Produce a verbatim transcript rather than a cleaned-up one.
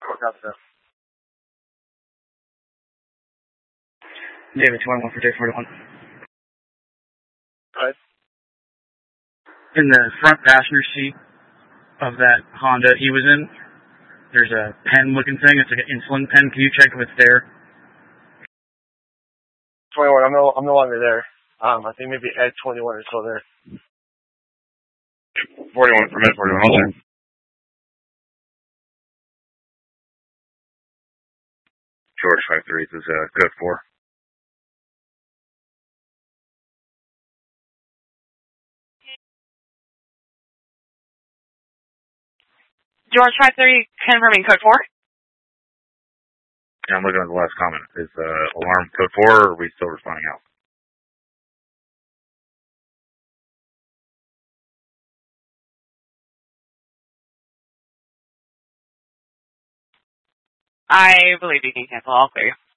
Gotcha. David, two one one for J forty-one. Right. In the front passenger seat of that Honda he was in, there's a pen-looking thing. It's like an insulin pen. Can you check if it's there? twenty-one, I'm no, I'm no longer there. Um, I think maybe Ed twenty-one is still there. forty-one from Ed forty-one, also. George five three, this is uh, code four. George five three, confirming code four. Yeah, I'm looking at the last comment. Is uh, alarm code four, or are we still responding out? I believe you can cancel all clear.